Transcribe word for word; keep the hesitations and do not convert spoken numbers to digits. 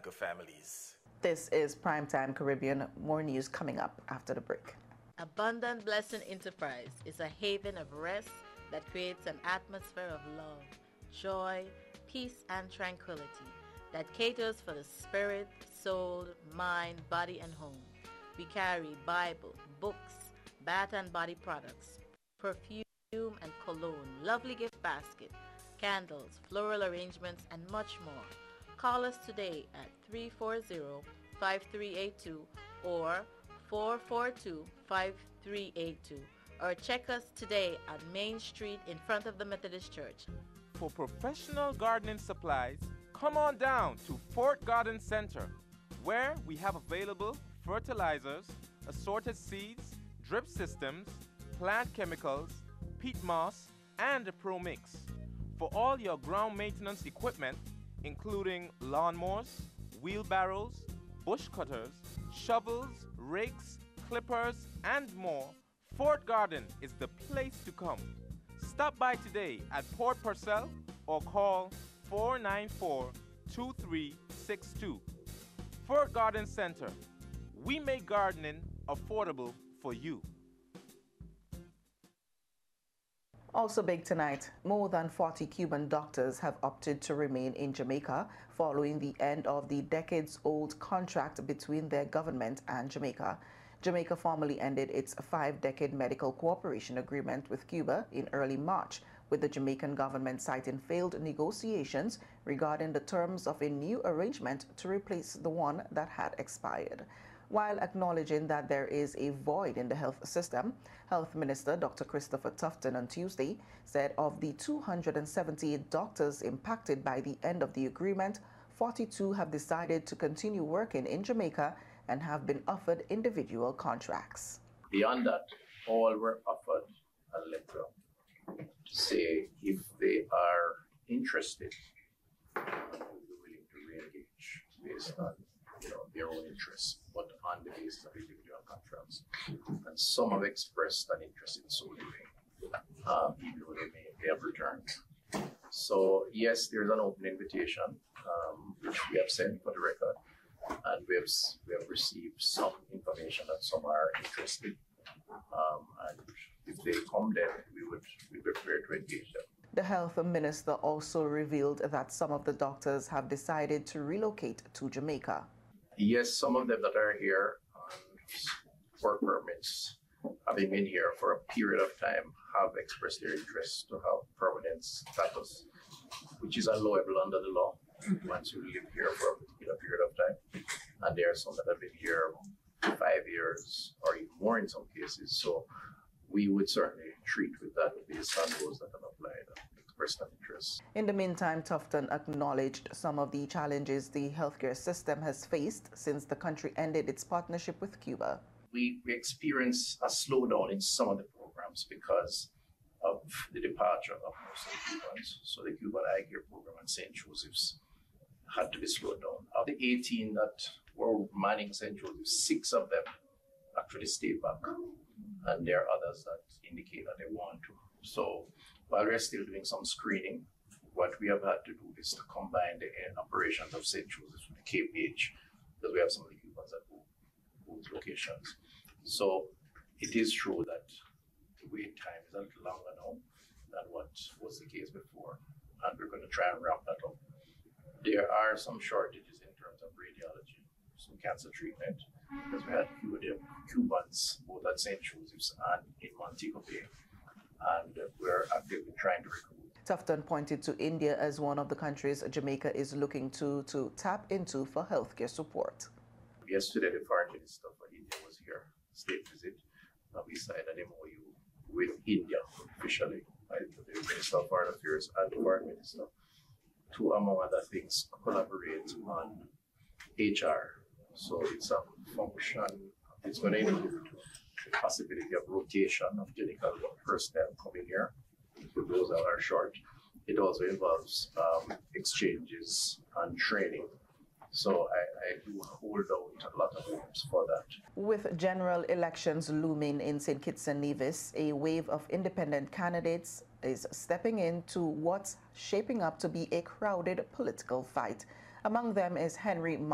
Jamaica families. This is Primetime Caribbean. More news coming up after the break. Abundant Blessing Enterprise is a haven of rest that creates an atmosphere of love, joy, peace, and tranquility that caters for the spirit, soul, mind, body, and home. We carry Bible, books, bath and body products, perfume and cologne, lovely gift basket, candles, floral arrangements, and much more. Call us today at three four zero, five three eight two or four four two, five three eight two, or check us today on Main Street in front of the Methodist Church. For professional gardening supplies, come on down to Fort Garden Center, where we have available fertilizers, assorted seeds, drip systems, plant chemicals, peat moss, and a Pro Mix. For all your ground maintenance equipment, including lawnmowers, wheelbarrows, bush cutters, shovels, rakes, clippers, and more, Fort Garden is the place to come. Stop by today at Port Purcell or call four nine four, two three six two. Fort Garden Center. We make gardening affordable for you. Also big tonight, more than forty Cuban doctors have opted to remain in Jamaica following the end of the decades-old contract between their government and Jamaica. Jamaica formally ended its five-decade medical cooperation agreement with Cuba in early March, with the Jamaican government citing failed negotiations regarding the terms of a new arrangement to replace the one that had expired. While acknowledging that there is a void in the health system, Health Minister Doctor Christopher Tufton on Tuesday said of the two hundred seventy-eight doctors impacted by the end of the agreement, forty-two have decided to continue working in Jamaica and have been offered individual contracts. Beyond that, all were offered a letter to say if they are interested, they will be willing to re-engage based on you know, their own interests, but on the basis of individual contracts. And some have expressed an interest in so doing, uh, even though they may they have returned. So yes, there's an open invitation, um, which we have sent for the record, and we have we have received some information that some are interested. Um, and if they come, then we would be prepared to engage them. The health minister also revealed that some of the doctors have decided to relocate to Jamaica. Yes, some of them that are here on work permits, having been here for a period of time, have expressed their interest to have permanent status, which is allowable under the law once you live here for a particular period of time. And there are some that have been here five years or even more in some cases. So we would certainly treat with that based on those that have applied and expressed an interest. In the meantime, Tufton acknowledged some of the challenges the healthcare system has faced since the country ended its partnership with Cuba. We, we experienced a slowdown in some of the programs because of the departure of most of the Cubans. So the Cuban Eye Care program at Saint Joseph's had to be slowed down. Of the eighteen that were manning Saint Joseph's, six of them actually stayed back. And there are others that indicate that they want to. So while we're still doing some screening, what we have had to do is to combine the operations of Saint Joseph's with the K P H, because we have some of the Cubans at both locations. So it is true that the wait time is a little longer now than what was the case before, and we're going to try and wrap that up. There are some shortages in terms of radiology, some cancer treatment, because we had Cubans both at Saint Joseph's and in Montego Bay, and we're actively trying to recruit. Tufton pointed to India as one of the countries Jamaica is looking to to tap into for healthcare support. Yesterday, the foreign minister for India was here, state visit, and we signed an M O U with India officially, by the Minister of Foreign Affairs and the Foreign Minister, to, among other things, collaborate on H R. So it's a function, it's going to include the possibility of rotation of clinical personnel coming here, for those that are short. It also involves um, exchanges and training. So I, I do hold out a lot of hopes for that. With general elections looming in Saint Kitts and Nevis, a wave of independent candidates is stepping into what's shaping up to be a crowded political fight. Among them is Henry